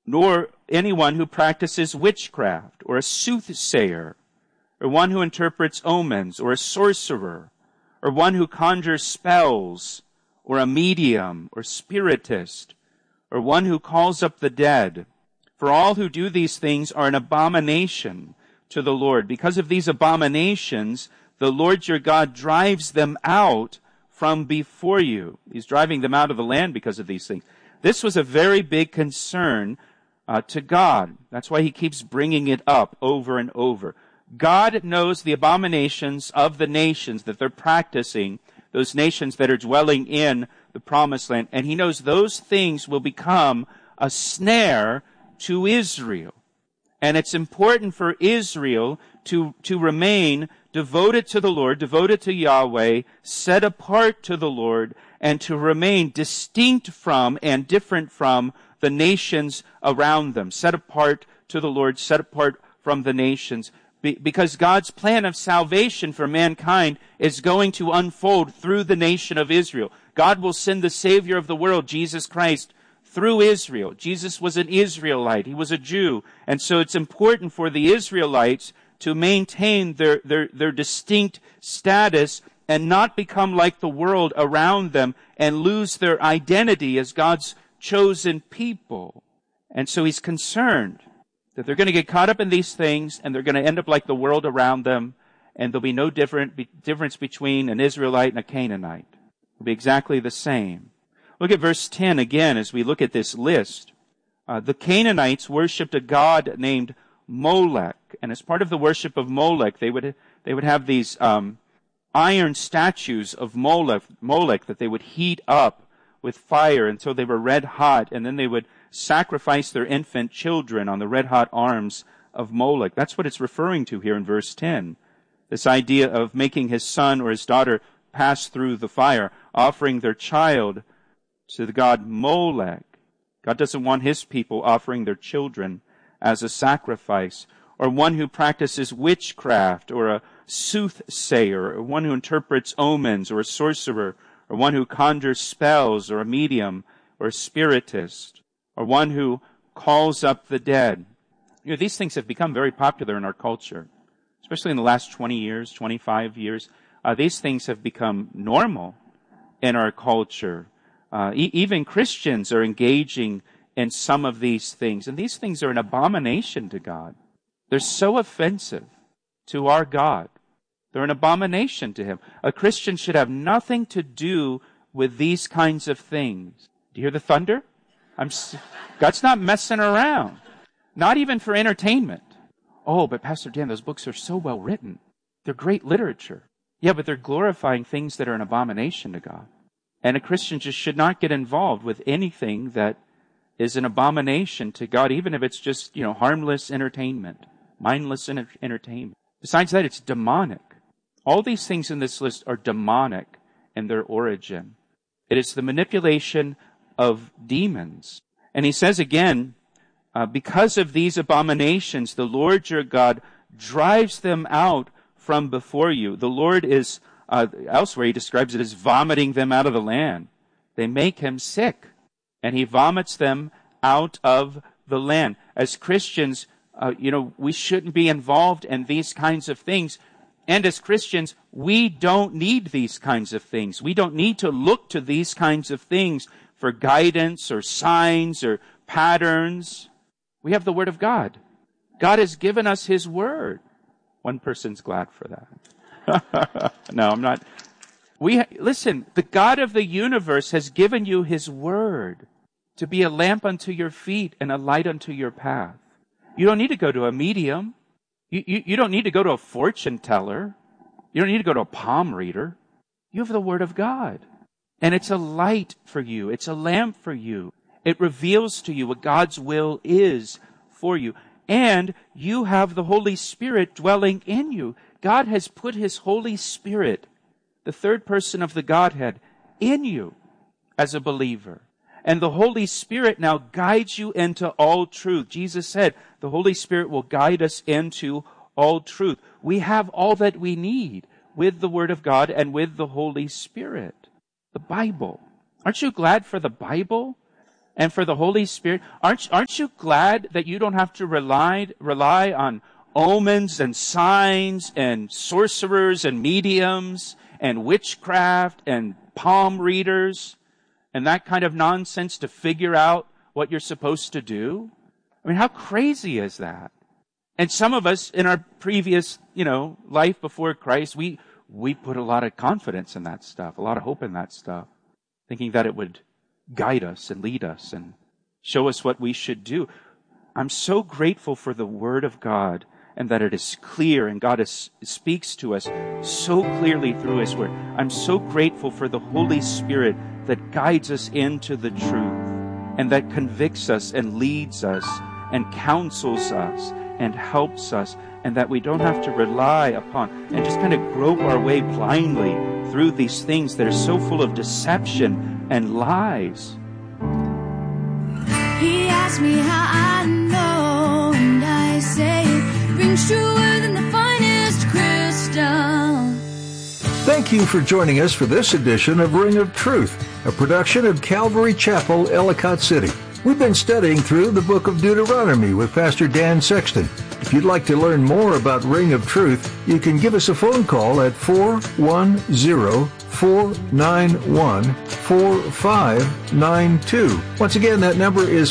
nor anyone who practices witchcraft, or a soothsayer, or one who interprets omens, or a sorcerer, or one who conjures spells, or a medium, or spiritist, or one who calls up the dead. For all who do these things are an abomination to the Lord. Because of these abominations, the Lord your God drives them out from before you. He's driving them out of the land because of these things. This was a very big concern to God. That's why he keeps bringing it up over and over. God knows the abominations of the nations that they're practicing, those nations that are dwelling in the promised land, and he knows those things will become a snare to Israel. And it's important for Israel to remain devoted to the Lord, devoted to Yahweh, set apart to the Lord, and to remain distinct from and different from the nations around them. Set apart to the Lord, set apart from the nations. Because God's plan of salvation for mankind is going to unfold through the nation of Israel. God will send the Savior of the world, Jesus Christ, through Israel. Jesus was an Israelite. He was a Jew. And so it's important for the Israelites to maintain their distinct status and not become like the world around them and lose their identity as God's chosen people. And so he's concerned that they're going to get caught up in these things and they're going to end up like the world around them, and there'll be no difference between an Israelite and a Canaanite. It'll be exactly the same. Look at verse 10 again as we look at this list. The Canaanites worshipped a god named Molech, and as part of the worship of Molech, they would have these iron statues of Molech that they would heat up with fire until they were red hot, and then they would sacrifice their infant children on the red hot arms of Molech. That's what it's referring to here in verse 10. This idea of making his son or his daughter pass through the fire, offering their child to the god Molech. God doesn't want his people offering their children as a sacrifice. Or one who practices witchcraft, or a soothsayer, or one who interprets omens, or a sorcerer, or one who conjures spells, or a medium, or a spiritist, or one who calls up the dead. You know, these things have become very popular in our culture, especially in the last 20 years, 25 years. These things have become normal in our culture. Even Christians are engaging in some of these things, and these things are an abomination to God. They're so offensive to our God. They're an abomination to him. A Christian should have nothing to do with these kinds of things. Do you hear the thunder? God's not messing around. Not even for entertainment. Oh, but Pastor Dan, those books are so well written. They're great literature. Yeah, but they're glorifying things that are an abomination to God. And a Christian just should not get involved with anything that is an abomination to God, even if it's just, harmless entertainment, mindless entertainment. Besides that, it's demonic. All these things in this list are demonic in their origin. It is the manipulation of demons. And he says again, because of these abominations, the Lord your God drives them out from before you. The Lord is, elsewhere he describes it as vomiting them out of the land. They make him sick, and he vomits them out of the land. As Christians, we shouldn't be involved in these kinds of things. And as Christians, we don't need these kinds of things. We don't need to look to these kinds of things for guidance or signs or patterns. We have the Word of God. God has given us his Word. One person's glad for that. No, I'm not. Listen, the God of the universe has given you his Word to be a lamp unto your feet and a light unto your path. You don't need to go to a medium. You don't need to go to a fortune teller. You don't need to go to a palm reader. You have the Word of God. And it's a light for you. It's a lamp for you. It reveals to you what God's will is for you. And you have the Holy Spirit dwelling in you. God has put his Holy Spirit, the third person of the Godhead, in you as a believer. And the Holy Spirit now guides you into all truth. Jesus said the Holy Spirit will guide us into all truth. We have all that we need with the Word of God and with the Holy Spirit. The Bible. Aren't you glad for the Bible? and for the Holy Spirit. Aren't you glad that you don't have to rely on omens and signs and sorcerers and mediums and witchcraft and palm readers and that kind of nonsense to figure out what you're supposed to do? I mean, how crazy is that? And some of us in our previous, life before Christ, we put a lot of confidence in that stuff, a lot of hope in that stuff, thinking that it would guide us and lead us and show us what we should do. I'm so grateful for the Word of God and that it is clear and God speaks to us so clearly through His Word. I'm so grateful for the Holy Spirit that guides us into the truth and that convicts us and leads us and counsels us and helps us, and that we don't have to rely upon and just kind of grope our way blindly through these things that are so full of deception and lies. He asked me how I know, and I say it rings truer than the finest crystal. Thank you for joining us for this edition of Ring of Truth, a production of Calvary Chapel, Ellicott City. We've been studying through the book of Deuteronomy with Pastor Dan Sexton. If you'd like to learn more about Ring of Truth, you can give us a phone call at 410-491-4592. Once again, that number is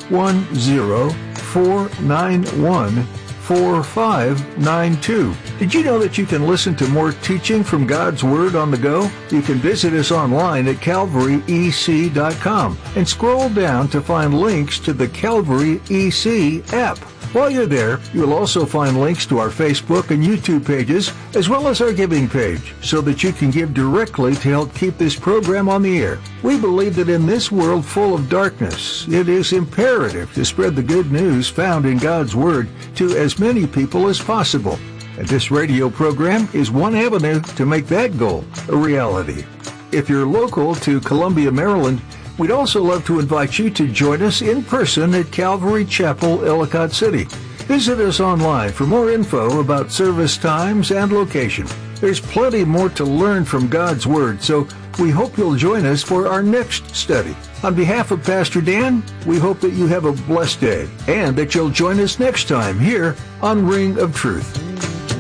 410-491-4592. Did you know that you can listen to more teaching from God's Word on the go? You can visit us online at calvaryec.com and scroll down to find links to the Calvary EC app. While you're there, you'll also find links to our Facebook and YouTube pages, as well as our giving page, so that you can give directly to help keep this program on the air. We believe that in this world full of darkness, it is imperative to spread the good news found in God's Word to as many people as possible. And this radio program is one avenue to make that goal a reality. If you're local to Columbia, Maryland, we'd also love to invite you to join us in person at Calvary Chapel, Ellicott City. Visit us online for more info about service times and location. There's plenty more to learn from God's Word, so we hope you'll join us for our next study. On behalf of Pastor Dan, we hope that you have a blessed day and that you'll join us next time here on Ring of Truth.